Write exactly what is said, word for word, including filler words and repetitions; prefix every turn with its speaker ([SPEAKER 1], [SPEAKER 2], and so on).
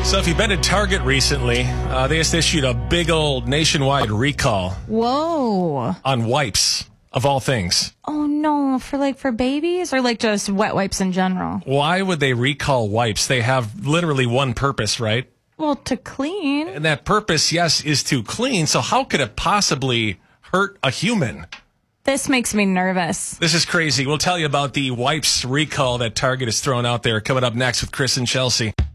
[SPEAKER 1] So if you've been to Target recently, uh, they just issued a big old nationwide recall
[SPEAKER 2] Whoa.
[SPEAKER 1] on wipes, of all things.
[SPEAKER 2] Oh, no. For like for babies or like just wet wipes in general?
[SPEAKER 1] Why would they recall wipes? They have literally one purpose, right?
[SPEAKER 2] Well, to clean.
[SPEAKER 1] And that purpose, yes, is to clean. So how could it possibly hurt a human?
[SPEAKER 2] This makes me nervous.
[SPEAKER 1] This is crazy. We'll tell you about the wipes recall that Target has thrown out there coming up next with Chris and Chelsea.